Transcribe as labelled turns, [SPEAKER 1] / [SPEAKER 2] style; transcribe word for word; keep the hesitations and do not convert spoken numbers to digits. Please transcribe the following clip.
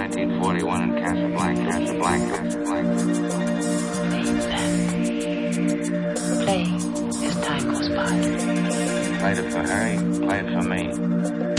[SPEAKER 1] nineteen forty-one in Casablanca, Casablanca, Casablanca.
[SPEAKER 2] Play as time goes by.
[SPEAKER 1] Played it for Harry, played it for me.